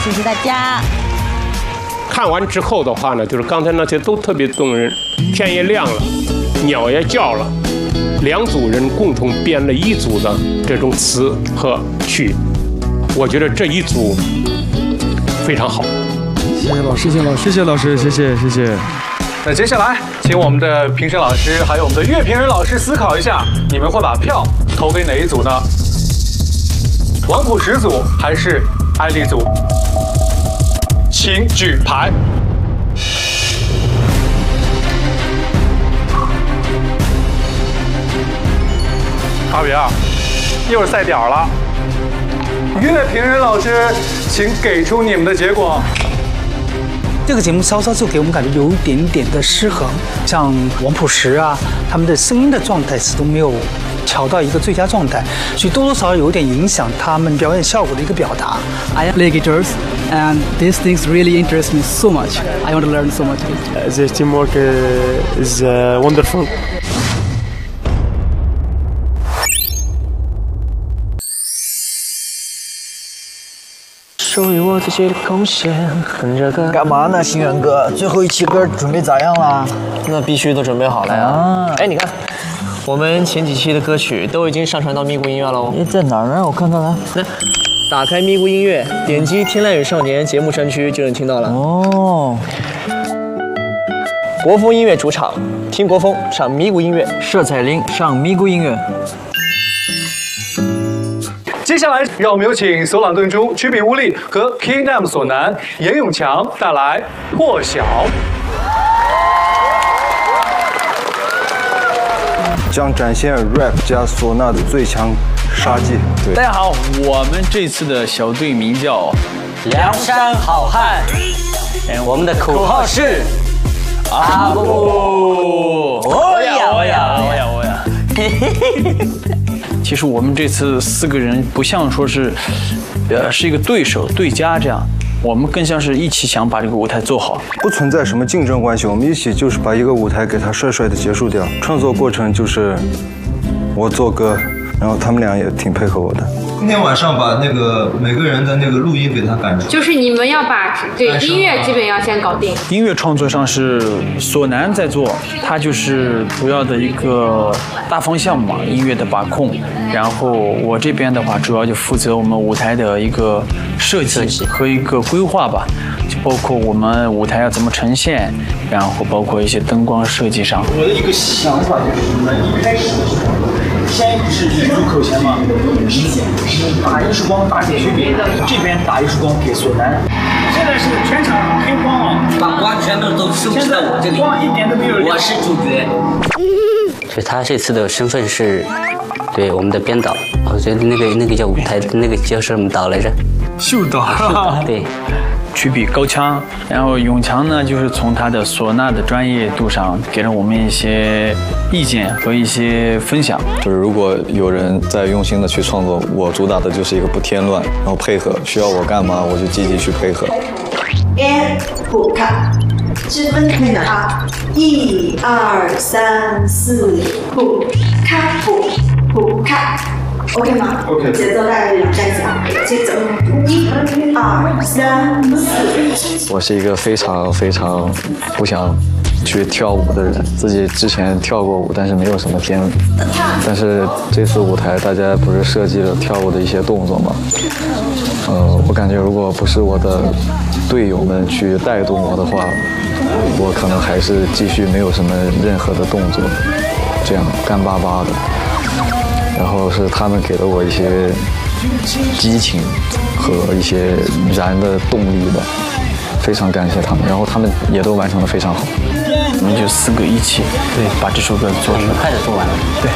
谢谢大家。 看完之后的话呢，就是刚才那些都特别动人，天也亮了，鸟也叫了，两组人共同编了一组的这种词和曲，我觉得这一组非常好。 谢谢老师，谢谢老师，谢谢。 那接下来，请我们的评审老师还有我们的乐评人老师思考一下，你们会把票投给哪一组呢？王普石组还是艾丽组？请举牌。2-2，一会儿赛点了。乐评人老师，请给出你们的结果。 这个节目稍稍就给我们感觉有一点点的失衡，像王普石啊，他们的声音的状态始终没有调到一个最佳状态，所以多多少少有点影响他们表演效果的一个表达。 I play guitars, and these things really interest me so much. I want to learn so much. The teamwork is wonderful. 属于我自己的空闲，哼着歌。 干嘛呢，心远哥？最后一期歌准备咋样了？ 那必须都准备好了呀。哎，你看，我们前几期的歌曲都已经上传到咪咕音乐了哦。 哎，在哪儿呢？我看看来。 来，打开咪咕音乐，点击《天籁与少年》节目专区就能听到了。 哦。 国风音乐主场，听国风上咪咕音乐， 射彩铃上咪咕音乐。 接下来，让我们有请索朗顿珠、曲比乌力和 Kingdom 索南、严永强带来《破晓》。 将展现 rap 加唢呐的最强杀技。 对，大家好，我们这次的小队名叫梁山好汉，我们的口号是阿布，哦呀哦呀哦呀哦呀，嘿嘿嘿嘿。 其实我们这次4个人不像说是，是一个对手对家这样，我们更像是一起想把这个舞台做好。 不存在什么竞争关系，我们一起就是把一个舞台给它帅帅的结束掉。创作过程就是我做歌，然后他们俩也挺配合我的。 今天晚上把那个每个人的那个录音给他赶出来， 就是你们要把对音乐基本要先搞定。 音乐创作上是唢南在做，他就是主要的一个大方向嘛，音乐的把控。然后我这边的话，主要就负责我们舞台的一个设计和一个规划吧，就包括我们舞台要怎么呈现，然后包括一些灯光设计上。 我的一个想法就是什么呢？一开始的时候，先不是一组口前吗？打艺术光打给曲比，这边打艺术光给索南。现在是全场黑光啊， 把光全部都收拾在我这里， 光一点都没有。 我是主角。所以他这次的身份是，对我们的编导，我觉得那个叫舞台，那个叫什么导来着？ 秀导。对。曲比高腔，然后永强呢，就是从他的唢呐的专业度上给了我们一些意见和一些分享。 就是如果有人在用心的去创作，我主打的就是一个不添乱，然后配合，需要我干嘛我就积极去配合。 不卡，支分卡，1、2、3、4，不卡不卡。OK 吗 ？OK。节奏大概2、3下，节奏1、2、3、4。 我是一个非常不想去跳舞的人，自己之前跳过舞，但是没有什么天赋。但是这次舞台大家不是设计了跳舞的一些动作吗？我感觉如果不是我的队友们去带动我的话，我可能还是继续没有什么任何的动作，这样干巴巴的。然后是他们给了我一些激情和一些燃的动力吧，非常感谢他们。然后他们也都完成得非常好。 我们就4个一起对把这首歌做出来， 快点做完了。 对。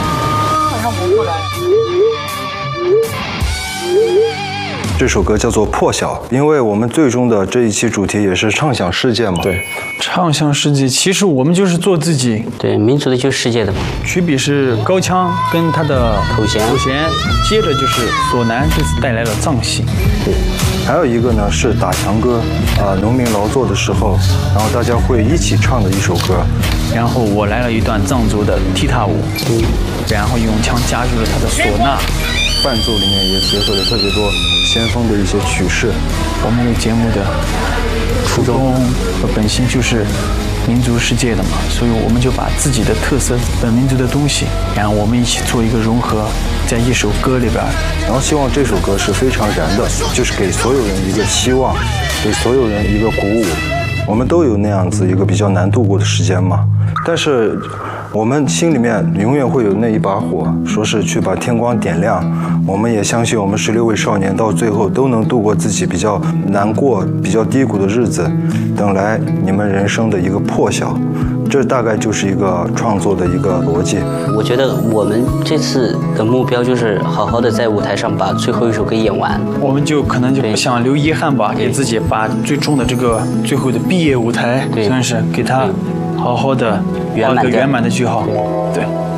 这首歌叫做《破晓》，因为我们最终的这一期主题也是畅想世界嘛。 对， 畅想世界，其实我们就是做自己。 对，民族的就是世界的嘛。 曲比是高腔跟他的口弦，接着就是唢呐，这次带来了藏戏。 对，还有一个呢是打墙歌，农民劳作的时候，然后大家会一起唱的一首歌。 然后我来了一段藏族的踢踏舞，然后永强加入了他的唢呐。 伴奏里面也结合了特别多先锋的一些曲式。 我们的节目的初衷和本心就是民族世界的嘛，所以我们就把自己的特色、本民族的东西，然后我们一起做一个融合，在一首歌里边。 然后希望这首歌是非常燃的，就是给所有人一个希望，给所有人一个鼓舞。我们都有那样子一个比较难度过的时间嘛，但是我们心里面永远会有那一把火，说是去把天光点亮。我们也相信我们16位少年到最后都能度过自己比较难过、比较低谷的日子，等来你们人生的一个破晓。这大概就是一个创作的一个逻辑。 我觉得我们这次的目标就是好好的在舞台上把最后一首歌演完。 我们就可能就不想留遗憾吧，给自己把最终的这个最后的毕业舞台，算是给他好好的画个圆满的句号。对。